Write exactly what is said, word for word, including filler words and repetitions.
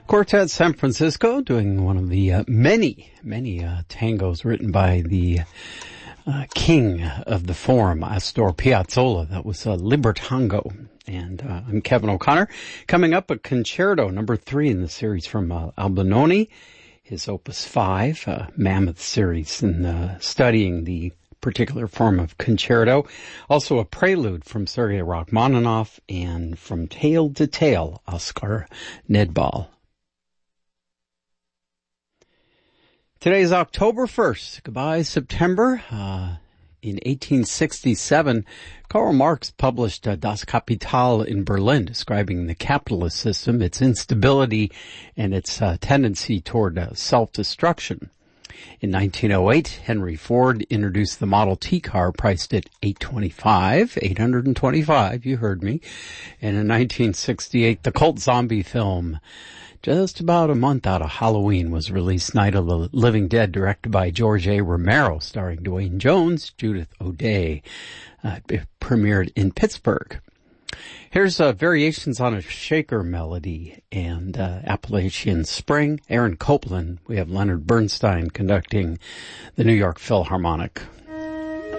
Quartet San Francisco doing one of the uh, many, many uh, tangos written by the uh, king of the form, Astor Piazzolla. That was uh, Libertango. And uh, I'm Kevin O'Connor. Coming up, a concerto, number three in the series from uh, Albinoni, his Opus five, uh, mammoth series, in uh, studying the particular form of concerto. Also a prelude from Sergei Rachmaninoff, and from Tale to Tale, Oscar Nedbal. Today is October first. Goodbye, September. Uh, in eighteen sixty-seven, Karl Marx published uh, Das Kapital in Berlin, describing the capitalist system, its instability, and its uh, tendency toward uh, self-destruction. In nineteen oh eight, Henry Ford introduced the Model T car priced at eight hundred twenty-five, eight hundred twenty-five, you heard me. And in nineteen sixty-eight, the cult zombie film, just about a month out of Halloween, was released, Night of the Living Dead, directed by George A. Romero, starring Dwayne Jones, Judith O'Dea. Uh, it premiered in Pittsburgh. Here's uh, Variations on a Shaker Melody and uh, Appalachian Spring. Aaron Copland. We have Leonard Bernstein conducting the New York Philharmonic.